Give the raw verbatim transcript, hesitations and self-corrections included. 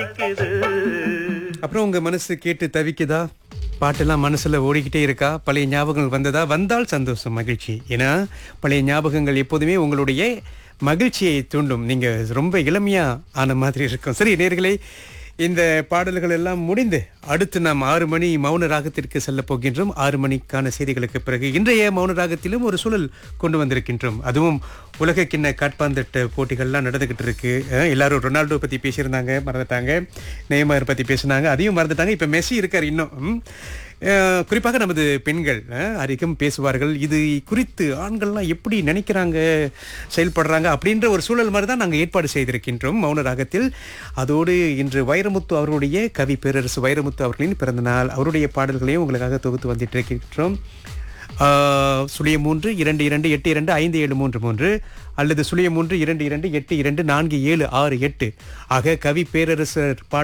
அப்புறம் உங்க மனசு கேட்டு தவிக்குதா? பாட்டெல்லாம் மனசுல ஓடிக்கிட்டே இருக்கா? பழைய ஞாபகங்கள் வந்ததா? வந்தால் சந்தோஷம், மகிழ்ச்சி. ஏன்னா பழைய ஞாபகங்கள் எப்போதுமே உங்களுடைய மகிழ்ச்சியை தூண்டும். நீங்க ரொம்ப இளமையா ஆன மாதிரி இருக்கும். சரி நேயர்களே, இந்த பாடல்கள் எல்லாம் முடிந்து அடுத்து நாம் ஆறு மணி மௌன ராகத்திற்கு செல்ல போகின்றோம். ஆறு மணிக்கான செய்திகளுக்கு பிறகு இன்றைய மௌன ராகத்திலும் ஒரு சூழல் கொண்டு வந்திருக்கின்றோம். அதுவும் உலக கிண்ண காட்பாந்தட்டு போட்டிகள்லாம் நடந்துகிட்டு இருக்கு. அஹ் எல்லாரும் ரொனால்டோ பத்தி பேசியிருந்தாங்க, மறந்துட்டாங்க. நெய்மர் பத்தி பேசினாங்க, அதையும் மறந்துட்டாங்க. இப்ப மெஸ்ஸி இருக்கார் இன்னும். ம். அஹ் குறிப்பாக நமது பெண்கள் அஹ் அதிகம் பேசுவார்கள். இது குறித்து ஆண்கள்லாம் எப்படி நினைக்கிறாங்க, செயல்படுறாங்க அப்படின்ற ஒரு சூழல் மாதிரி தான் நாங்கள் ஏற்பாடு செய்திருக்கின்றோம் மௌன ராகத்தில். அதோடு இன்று வைரமுத்து அவர்களுடைய கவி பேரரசு வைரமுத்து அவர்களின் பிறந்த நாள். அவருடைய பாடல்களையும் உங்களுக்காக தொகுத்து வந்துட்டு இருக்கின்றோம். சுழிய மூன்று இரண்டு இரண்டு எட்டு இரண்டு ஐந்து ஏழு மூன்று மூன்று அல்லது சுழிய மூன்று இரண்டு இரண்டு எட்டு இரண்டு நான்கு ஏழு ஆறு எட்டு ஆக கவி பேரரசர் பாடல்